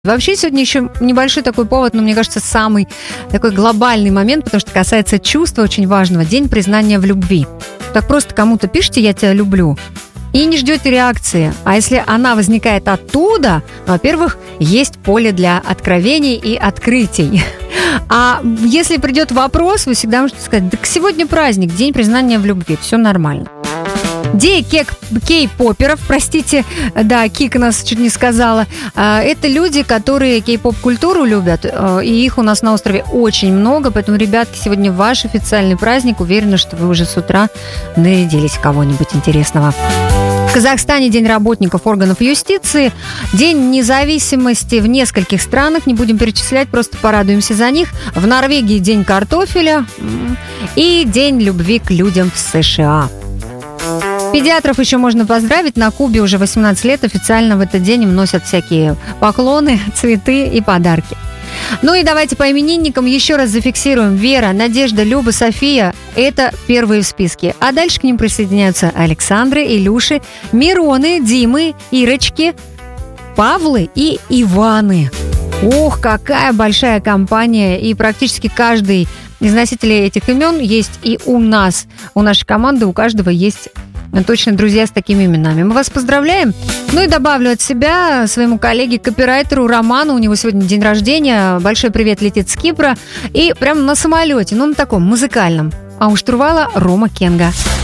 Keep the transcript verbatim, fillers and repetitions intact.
Вообще сегодня еще небольшой такой повод, но мне кажется, самый такой глобальный момент, потому что касается чувства очень важного. День признания в любви. Так просто кому-то пишите «я тебя люблю» и не ждете реакции. А если она возникает оттуда, во-первых, есть поле для откровений и открытий. А если придет вопрос, вы всегда можете сказать: так сегодня праздник, день признания в любви, все нормально. День кей-поперов, простите, да, Кика нас чуть не сказала. Это люди, которые кей-поп-культуру любят, и их у нас на острове очень много, поэтому, ребятки, сегодня ваш официальный праздник. Уверена, что вы уже с утра нарядились кого-нибудь интересного. В Казахстане день работников органов юстиции, день независимости в нескольких странах, не будем перечислять, просто порадуемся за них. В Норвегии день картофеля и день любви к людям в США. Педиатров еще можно поздравить. На Кубе уже восемнадцать лет официально в этот день им носят всякие поклоны, цветы и подарки. Ну и давайте по именинникам еще раз зафиксируем. Вера, Надежда, Люба, София – это первые в списке. А дальше к ним присоединяются Александры, Илюши, Мироны, Димы, Ирочки, Павлы и Иваны. Ох, какая большая компания. И практически каждый из носителей этих имен есть и у нас. У нашей команды у каждого есть точно друзья с такими именами. Мы вас поздравляем. Ну и добавлю от себя своему коллеге-копирайтеру Роману. У него сегодня день рождения. Большой привет летит с Кипра. И прямо на самолете, ну на таком музыкальном. А у штурвала Рома Кенга.